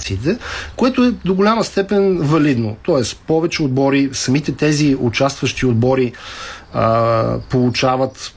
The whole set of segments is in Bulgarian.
федерациите, което е до голяма степен валидно. Тоест, повече отбори, самите тези участващи отбори получават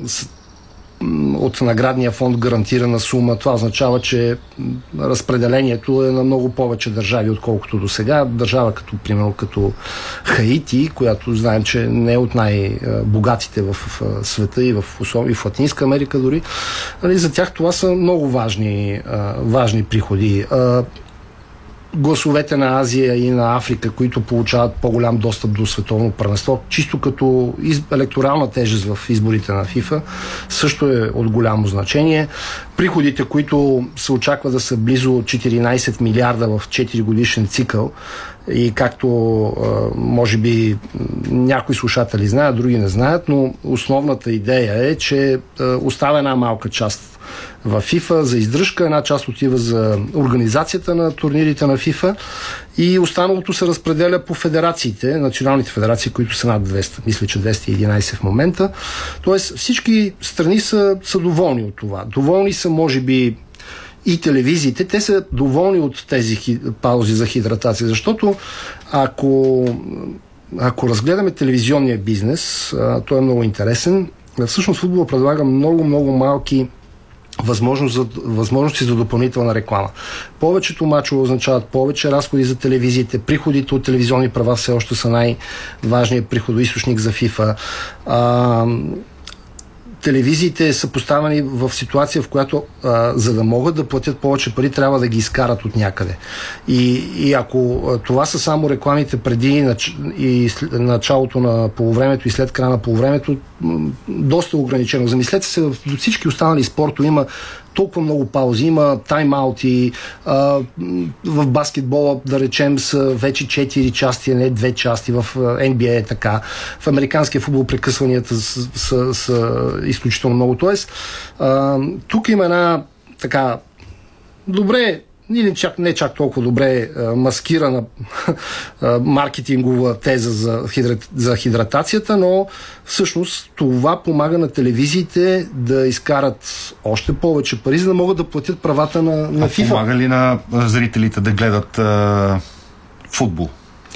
от наградния фонд гарантирана сума. Това означава, че разпределението е на много повече държави, отколкото до сега. Държава примерно като Хаити, която знаем, че не е от най-богатите в света и в Латинска Америка дори. За тях това са много важни приходи. Гласовете на Азия и на Африка, които получават по-голям достъп до световно първенство, чисто като електорална тежест в изборите на ФИФА, също е от голямо значение. Приходите, които се очаква да са близо 14 милиарда в 4 годишен цикъл, и както може би някои слушатели знаят, други не знаят, но основната идея е, че остава една малка част в ФИФА за издръжка, една част отива за организацията на турнирите на ФИФА и останалото се разпределя по федерациите, националните федерации, които са над 200, мисля, че 211 в момента. Тоест всички страни са доволни от това. Доволни са, може би, и телевизиите, те са доволни от тези паузи за хидратация, защото ако разгледаме телевизионния бизнес, той е много интересен. Всъщност футбола предлага много малки възможности за допълнителна реклама. Повечето мачове означават повече разходи за телевизиите, приходите от телевизионни права все още са най-важният приходоизточник за ФИФА. Телевизиите са поставени в ситуация, в която за да могат да платят повече пари, трябва да ги изкарат от някъде. И ако това са само рекламите преди и началото на полувремето и след края на полувремето, доста ограничено. Замислете се, в всички останали спортове има толкова много паузи, има тайм-аути, в баскетбола, да речем, са вече 4 части, а не 2 части, в NBA е така, в американския футбол прекъсванията са изключително много. Тоест, тук има една така добре, или не чак толкова добре маскирана маркетингова теза за хидратацията, но всъщност това помага на телевизиите да изкарат още повече пари, за да могат да платят правата на FIFA. Помага ли на зрителите да гледат футбол?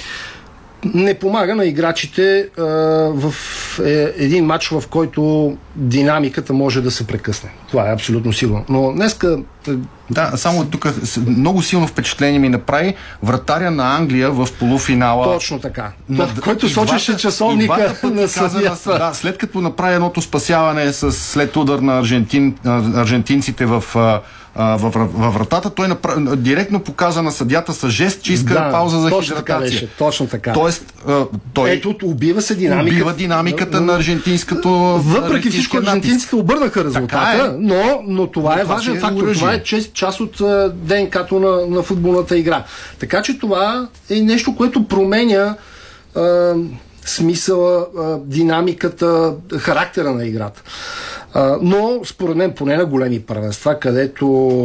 Не помага на играчите в един матч, в който динамиката може да се прекъсне. Това е абсолютно сигурно. Но днеска... Да, само тук много силно впечатление ми направи вратаря на Англия в полуфинала. Точно така. Който сочеше часовника на съдията. Да, след като направи едното спасяване след удар на аржентинците във вратата, той директно показа на съдията с жест, че иска пауза за хидратация. Точно така. Тоест, той ето, убива се динамиката. Убива динамиката на аржентинското. Въпреки всичко, аржентинците обърнаха резултата, но това е важен фактор. Това е част от ДНК-то на футболната игра. Така че това е нещо, което променя смисъла, динамиката, характера на играта. Но според мен поне на големи първенства, където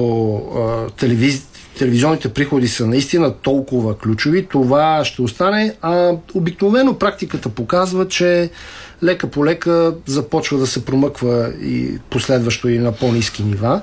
телевизионните приходи са наистина толкова ключови, това ще остане, обикновено практиката показва, че лека по лека започва да се промъква и последващо и на по-ниски нива.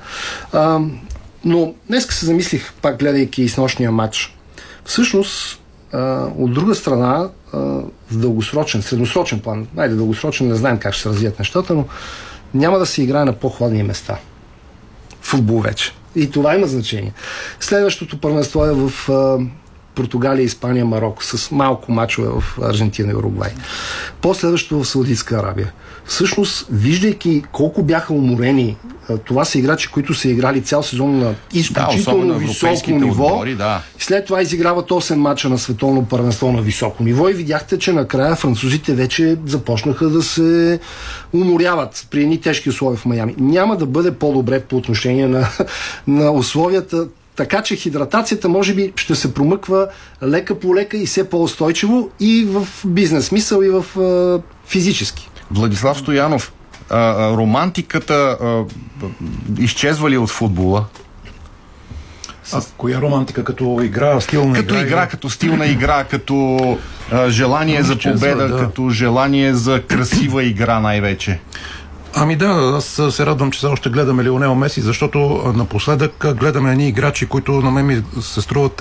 Но днес се замислих, пак гледайки с нощния матч. Всъщност, от друга страна, в средносрочен план, дългосрочен, не знаем как ще се развият нещата, но няма да се играе на по-хладни места. Футбол вече. И това има значение. Следващото първенство е в Португалия, Испания, Марокко, с малко мачове в Аржентина и Уругвай. Последващото в Саудитска Арабия. Всъщност, виждайки колко бяха уморени, това са играчи, които са играли цял сезон на изключително високо ниво. Отбори, да. След това изиграват 8 мача на световно първенство на високо ниво и видяхте, че накрая французите вече започнаха да се уморяват при едни тежки условия в Майами. Няма да бъде по-добре по отношение на условията. Така че хидратацията може би ще се промъква лека по лека и все по-устойчиво и в бизнес смисъл, и в физически. Владислав Стоянов, романтиката изчезва ли от футбола? Коя романтика? Като игра, стилна игра? Като стилна игра, като желание за победа, като желание за красива игра най-вече. Ами да, аз се радвам, че все още гледаме Лионел Меси, защото напоследък гледаме едни играчи, които на мен ми се струват